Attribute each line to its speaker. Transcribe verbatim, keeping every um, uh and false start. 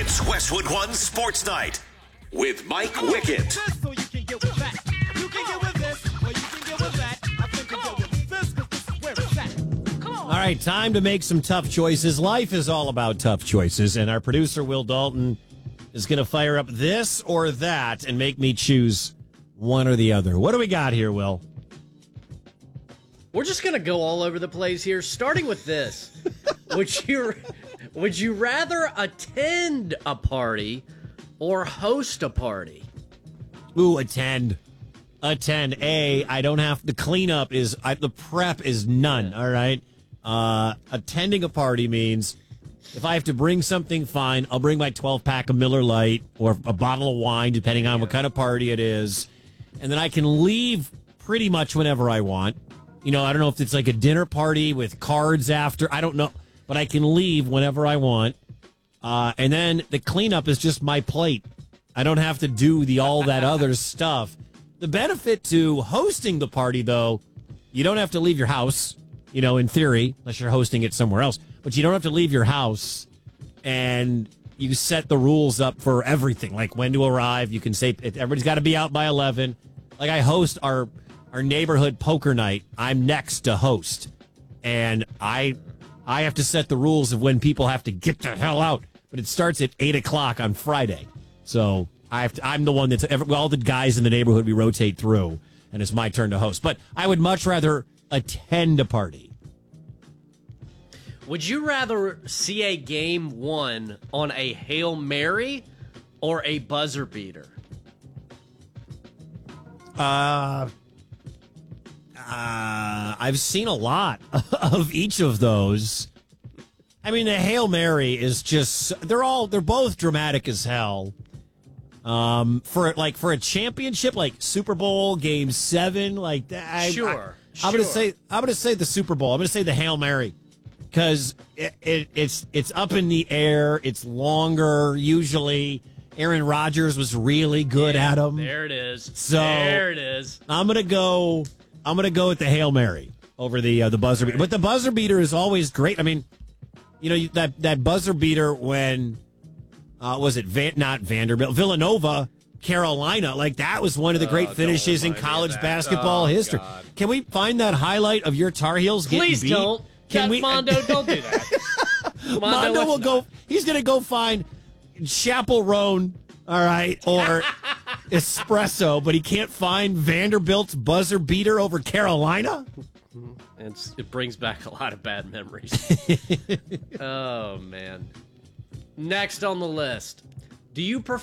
Speaker 1: It's Westwood One Sports Night with Mike Wickett.
Speaker 2: All right, time to make some tough choices. Life is all about tough choices, and our producer, Will Dalton, is going to fire up this or that and make me choose one or the other. What do we got here, Will?
Speaker 3: We're just going to go all over the place here, starting with this. would you would you rather attend a party or host a party?
Speaker 2: Ooh, attend. Attend. A, I don't have, the cleanup is, I, the prep is none, all right? Uh, attending a party means if I have to bring something, fine. I'll bring my twelve-pack of Miller Lite or a bottle of wine, depending on what kind of party it is. And then I can leave pretty much whenever I want. You know, I don't know if it's like a dinner party with cards after. I don't know. But I can leave whenever I want. Uh, and then the cleanup is just my plate. I don't have to do the all that other stuff. The benefit to hosting the party, though, you don't have to leave your house, you know, in theory, unless you're hosting it somewhere else. But you don't have to leave your house, and you set the rules up for everything, like when to arrive. You can say everybody's got to be out by eleven. Like I host our our neighborhood poker night. I'm next to host, and I I have to set the rules of when people have to get the hell out. But it starts at eight o'clock on Friday, so I have to, I'm the one that's every, all the guys in the neighborhood we rotate through, and it's my turn to host. But I would much rather attend a party.
Speaker 3: Would you rather see a game won on a Hail Mary or a buzzer beater?
Speaker 2: Uh, uh, I've seen a lot of each of those. I mean, the Hail Mary is just, they're all, they're both dramatic as hell. Um, for like, for a championship, like Super Bowl, game seven, like that. I,
Speaker 3: Sure.
Speaker 2: I,
Speaker 3: sure.
Speaker 2: I'm going to say, I'm going to say the Super Bowl. I'm going to say the Hail Mary. Because it, it, it's it's up in the air, it's longer. Usually, Aaron Rodgers was really good
Speaker 3: Yeah,
Speaker 2: at them.
Speaker 3: There it is.
Speaker 2: So
Speaker 3: there it is.
Speaker 2: I'm gonna go. I'm gonna go with the Hail Mary over the uh, the buzzer beater. But the buzzer beater is always great. I mean, you know you, that that buzzer beater when uh, was it Van, not Vanderbilt, Villanova, Carolina? Like that was one of the great
Speaker 3: Oh,
Speaker 2: finishes in
Speaker 3: don't remind me
Speaker 2: college
Speaker 3: of that.
Speaker 2: basketball
Speaker 3: Oh,
Speaker 2: history.
Speaker 3: God.
Speaker 2: Can we find that highlight of your Tar Heels getting
Speaker 3: Please
Speaker 2: beat?
Speaker 3: don't.
Speaker 2: Can
Speaker 3: That
Speaker 2: we?
Speaker 3: Mondo, don't do that. Mondo,
Speaker 2: Mondo will
Speaker 3: let's
Speaker 2: go.
Speaker 3: not.
Speaker 2: He's going to go find Chapel Roan, all right, or Espresso, but he can't find Vanderbilt's buzzer beater over Carolina.
Speaker 3: It's, it brings back a lot of bad memories. Oh, man. Next on the list. Do you prefer